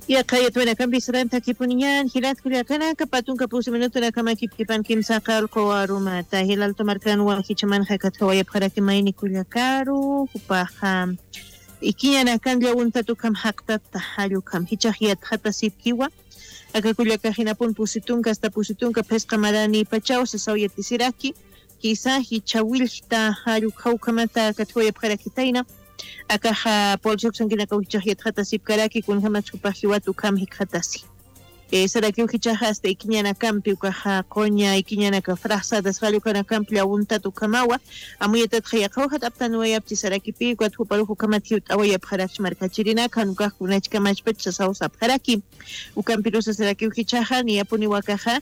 Ya kaya tuana kan bisaran takipunian hilat kuliah kana kapatun kapusi minuto na kama kipan kim sakal ko arumata hilal tomarkan wa kichaman hakat kawaya paraki maini kuliah karu kupaham ikinya na kan dia unta tu kam hakta tahalu kam hichahiyat hata sipkiwa aka kuliah kahina pun pusitun ka pesca marani pachao sa sawyat isiraki kisa hichawil hita halu kau kamata katwaya paraki taina akaha polchok sangina kauchahiyat hatasip karaki kun hamach kupahiwatu kam hikhatasi saraki ukichaha hasta ikinyana kampi ukaha konya ikinyana ka frasa dasgalu kana kampi aunta tu kamawa amuyetat khayaqaw hat aptanwa yapti saraki pi kwat huparu hukamati awaya pharach markachirina kanuka kunach kamach pech sausa pharaki ukampirosa saraki ukichaha ni apuni wakaha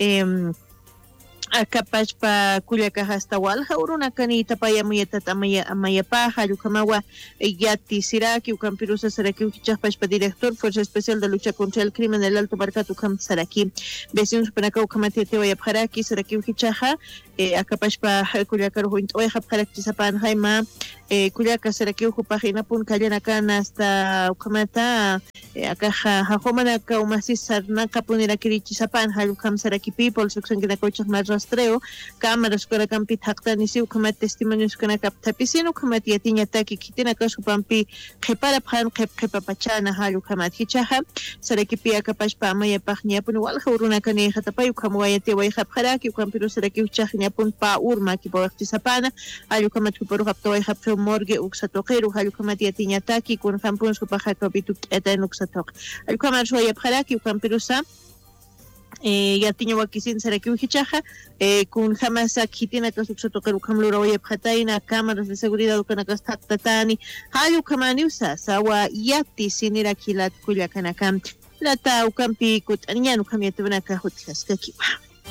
akapash pa kuliaka hasta walha uruna kani tapaya muyata amaya paja lukamawa yati siraki ukampirusa saraki ukichahpash pa director Fuerza Especial de Lucha contra el Crimen del Alto Barcato ukam saraki vecinos panaka ukamati tewa yapharaki saraki ukichaha akapash pa kuliaka ruhuint oya hapharaki sapan haima kuliaka saraki ukupahina pun kaliana kana hasta ukamata akaha hahomana ka umasis sarna kapunira kirichi sapan halukam saraki people suksangina kochak rastreo cámaras para campi tactani si ukamat testimonios kana kaptapisin ukamat yatinya taki kitina kasupampi khepara phan khepapachana halu kamat hichaha saraki pia kapash pa maya pahnya pun wal khuruna kani khatapay ukamwayate way khapharaki ukampiro saraki uchahnya pun pa urma ki bawakti sapana halu kamat kuparu khaptoy khapto morgue uksatoqiru halu kamat yatinya taki kun kampun supaha kapitu etan uksatok halu kamat shoya pharaki ukampiro sa ya tiño wakisin saraki uhichaja kun jamás akitina kasuksotokeru kamlura oye pjataina cámaras de seguridad ukana kastatani hayu kamani usa sawa yati sinira kilat kulia kanakam lata ukampi kutanianu kamiatuna kahutlas kakiwa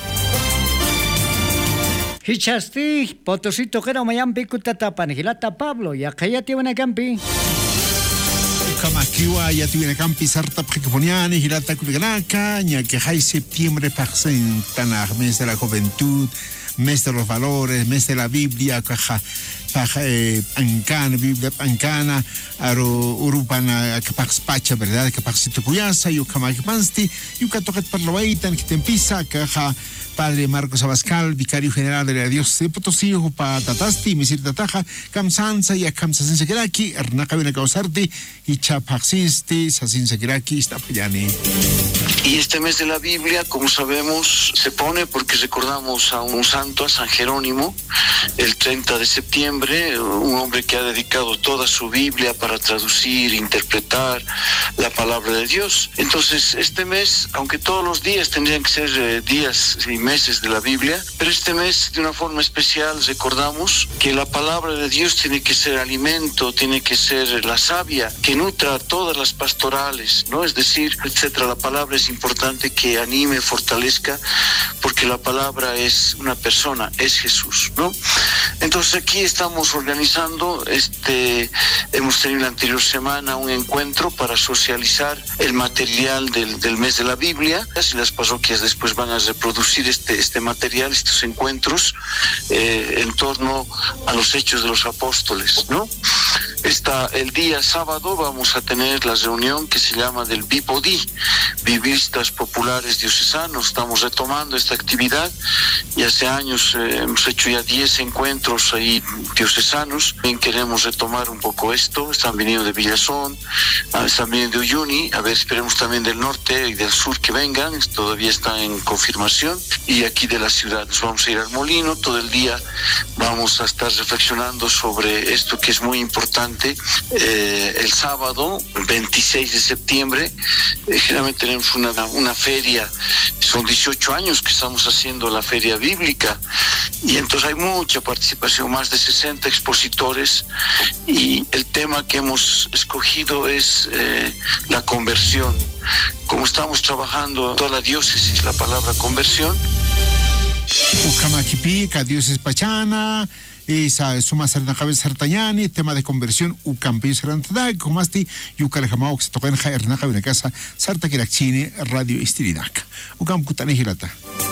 hichasti potosito kera mayampi kutata panigilata Pablo ya kayati una campi Kamakiwa ya tuviene campi sarta precoponiani hirata kuliganaka ya que hay septiembre pasentan mes de la juventud, mes de los valores, mes de la Biblia, caja ancana, Biblia ancana, aro urupana que pacha, verdad, que paxito cuyasa, yo kamakipansti, yo katoket parloaitan que te empieza, caja Padre Marcos Abascal, vicario general de la Dios de Potosí, Jupa Tatasti, Misir Tataja, Kamsansa y Kamsasin Sekiraki, Ernakabina Kausarti, y Chapaxisti, Sasin Sekiraki, Istapayani. Y este mes de la Biblia, como sabemos, se pone porque recordamos a un santo, a San Jerónimo, el 30 de septiembre, un hombre que ha dedicado toda su Biblia para traducir, interpretar la palabra de Dios. Entonces, este mes, aunque todos los días tendrían que ser días y meses de la Biblia, pero este mes de una forma especial recordamos que la palabra de Dios tiene que ser alimento, tiene que ser la savia que nutra todas las pastorales, ¿no? Es decir, etcétera. La palabra es importante que anime, fortalezca, porque la palabra es una persona, es Jesús, ¿no? Entonces aquí estamos organizando, hemos tenido la anterior semana un encuentro para socializar el material del mes de la Biblia, y las parroquias después van a reproducir este material, estos encuentros en torno a los hechos de los apóstoles, ¿no? El día sábado vamos a tener la reunión que se llama del Bipodí, Biblistas Populares Diocesanos. Estamos retomando esta actividad y hace años hemos hecho ya 10 encuentros ahí diocesanos. Bien, queremos retomar un poco esto. Están viniendo de Villazón, están viniendo de Uyuni, a ver, esperemos también del norte y del sur que vengan, todavía está en confirmación, y aquí de la ciudad. Nos vamos a ir al molino, todo el día vamos a estar reflexionando sobre esto que es muy importante. El sábado, 26 de septiembre, generalmente tenemos una feria, son 18 años que estamos haciendo la feria bíblica, y entonces hay mucha participación, más de 60 expositores, y el tema que hemos escogido es la conversión. Como estamos trabajando toda la diócesis, la palabra conversión. Ukamakipi, diócesis Pachana, esa suma serna cabeza sertañani, tema de conversión ucampi serantada, como asti yukalejamao que se toca en jaerna cabina casa sarta kirakchini radio istirinak. Ukam kutani hirata.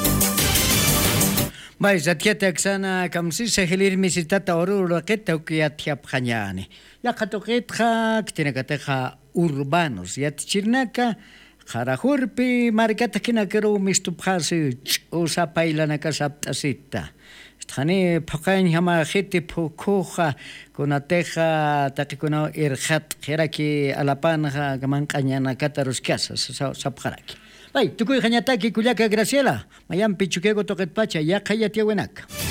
Vai zatiata aksana kamsi sehelir misitata oru roqueta ukiatia pjanyani. Ya katoquetja, que tiene que teja urbanos. Yatichirnaka, Jarajurpi, marcata kinakero mistupjasi usapailanaka saptasita. Estjani pakain hama jeti pukuja kunateja takikuna irjat jeraki alapanja gaman cañana catarus casas sapjaraki. Ay, tukuy jañataki kullaka Graciela, mayan pichukego toquetpacha ya kayatiawenaka.